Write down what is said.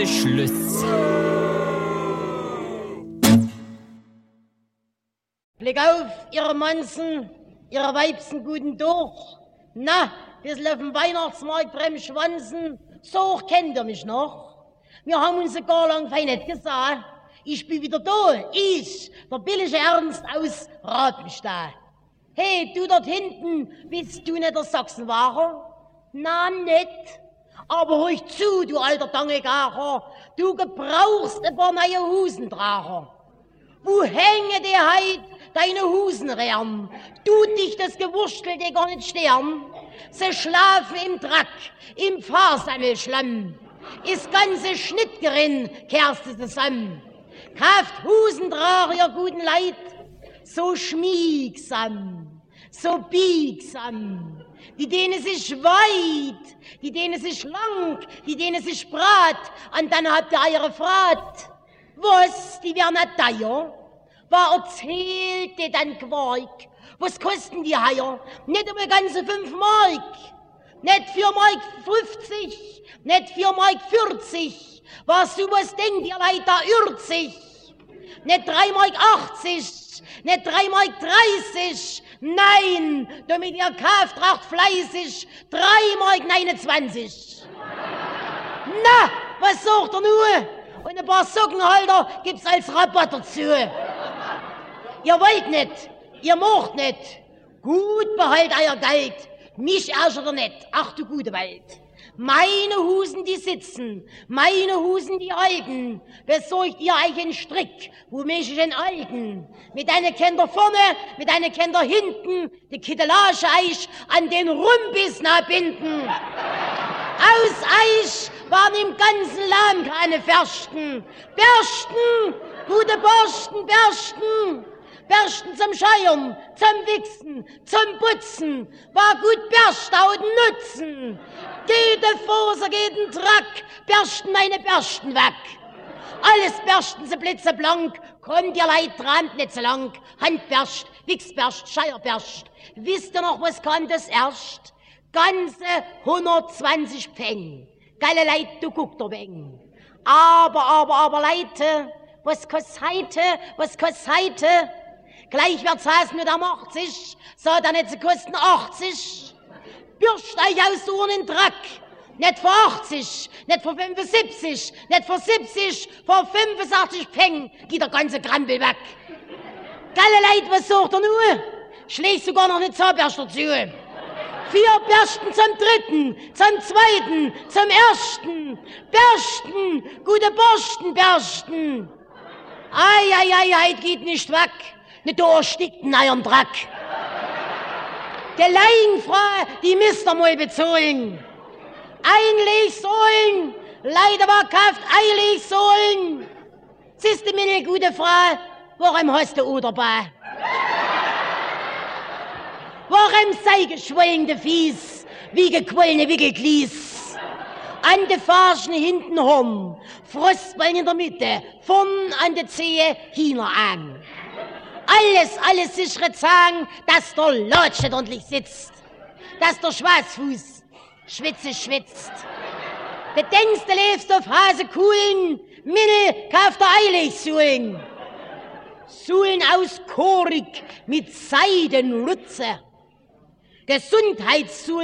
Schluss. Blick auf, ihr Manzen, ihre Weibsen guten durch. Na, bissl auf dem Weihnachtsmarkt beim Schwanzen, so hoch kennt ihr mich noch. Wir haben uns gar lang fein nicht gesagt. Ich bin wieder da, ich, der billige Ernst aus Rabenstein. Hey, du dort hinten, bist du nicht der Sachsenwahrer? Na, nicht. Aber hör zu, du alter Dangegacher, du gebrauchst ein paar neue Husendracher. Wo hänge die heit deine Husenrehren? Tut dich das Gewurstel dir gar nicht sterben? Sie schlafen im Dreck, im Fahrsammelschlamm. Ist ganze Schnittgerin kehrst du zusammen. Kauft Husendracher, ihr guten Leid, so schmiegsam, so biegsam. Die denen sich weit, die denen sich lang, die denen sich brat. Und dann habt ihr eure Frat. Was, die werden nicht teuer? Was erzählt ihr dann Quark? Was kosten die Haier? Nicht um ganze 5 Mark. Nicht 4 Mark 50, nicht 4 Mark 40. Was du was denkt, ihr Leute, da irrt sich. Nicht 3 Mark 80, nicht 3 Mark 30. Nein, damit ihr kauft, raucht fleißig 3 Mark 29. Na, was sagt ihr nur? Und ein paar Sockenhalter gibt's als Rabatt dazu. Ihr wollt nicht, ihr macht nicht. Gut, behalt euer Geld. Mich ärgert ihr nicht. Ach du gute Welt. Meine Husen, die sitzen, meine Husen, die halten. Besorgt ihr euch einen Strick, wo mich ich enthalten. Mit einer Kinder vorne, mit einer Kinder hinten, die Kittelage euch an den Rumpis binden. Aus Eich waren im ganzen Land keine Bersten. Bersten, gute Borsten, Bersten. Bersten zum Scheuern, zum Wichsen, zum Putzen. War gut Berstauden nutzen. Jede Faser, jeden Track, bersten meine Bersten weg. Alles bersten sie blitzeblank, kommt ihr Leid dran, nicht so lang. Handberst, Wichsberst, Scheierberst. Wisst ihr noch, was kann das erst? Ganze 120 Pfeng. Geile Leid, du guckt doch wegen. Aber, Leute, was kostet heute, was kostet heute? Gleich wird's heißen mit am 80, so dann nicht zu kosten 80. Bürst euch aus so einen Dreck. Nicht für 80, nicht für 75, nicht für 70, für 85 Pfeng geht der ganze Krampel weg. Geile Leid, was sagt ihr nur? Schlägst sogar noch eine Zahnbürste dazu. 4 Bürsten zum dritten, zum zweiten, zum ersten. Bürsten, gute Borstenbürsten. Ei, geht nicht weg. Nicht erstickt in eurem Dreck. Die Leinfrau, die müsst ihr mal bezahlen. Einlegsohlen, leider war kauft Einlegsohlen. Siehst du, meine gute Frau, warum hast du O dabei? Warum sei geschwollene Fies, wie gequollene Wickelglies? An de Farschen hinten rum, Frostbein in der Mitte, vorn an de Zehe, hiner an. Alles sichere Zahn, dass der Lotsch ordentlich sitzt, dass der Schwarzfuß schwitzt. Du denkst, du lebst auf Hasekuhlen, Minne kauft der Eiligsuhlen. Suhlen aus Korik mit Seidenrutze. Gesundheitssuhlen